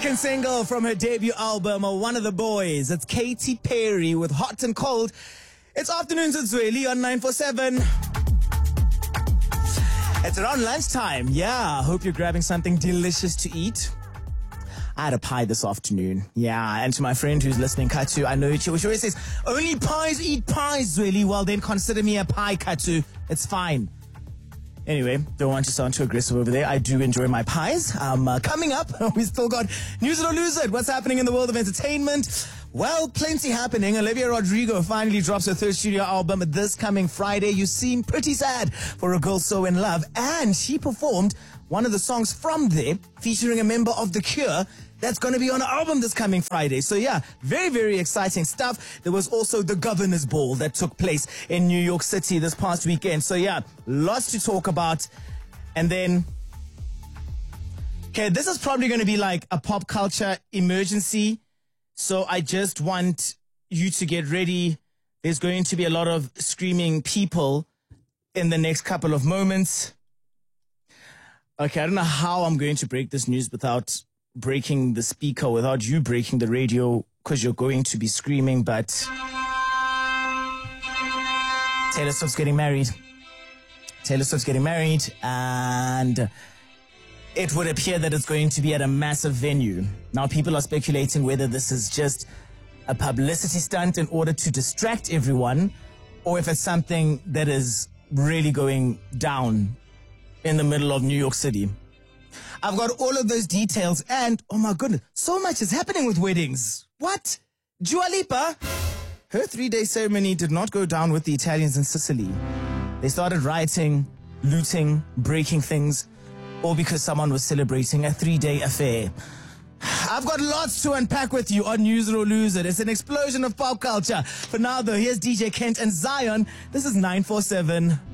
Second single from her debut album, One of the Boys. It's Katy Perry with Hot and Cold. It's Afternoons with Zweli on 947. It's around lunchtime. Yeah, I hope you're grabbing something delicious to eat. I had a pie this afternoon. Yeah, and to my friend who's listening, Katu, I know she always says, only pies eat pies, Zweli. Well, then consider me a pie, Katu. It's fine. Anyway, don't want to sound too aggressive over there. I do enjoy my pies. Coming up, we still got News It or Lose It. What's happening in the world of entertainment? Well, plenty happening. Olivia Rodrigo finally drops her third studio album this coming Friday. You seem pretty sad for a girl so in love. And she performed one of the songs from there featuring a member of The Cure that's going to be on an album this coming Friday. So yeah, very, very exciting stuff. There was also the Governor's Ball that took place in New York City this past weekend. So yeah, lots to talk about. And then, okay, this is probably going to be like a pop culture emergency. So I just want you to get ready. There's going to be a lot of screaming people in the next couple of moments. Okay, I don't know how I'm going to break this news without breaking the speaker, without you breaking the radio, because you're going to be screaming, but Taylor Swift's getting married. Taylor Swift's getting married, and it would appear that it's going to be at a massive venue. Now, people are speculating whether this is just a publicity stunt in order to distract everyone, or if it's something that is really going down in the middle of New York City. I've got all of those details, and oh my goodness, so much is happening with weddings. What? Dua Lipa? Her 3-day ceremony did not go down with the Italians in Sicily. They started rioting, looting, breaking things, all because someone was celebrating a 3-day affair. I've got lots to unpack with you on News It or Lose It. It's an explosion of pop culture. For now, though, here's DJ Kent and Zion. This is 947.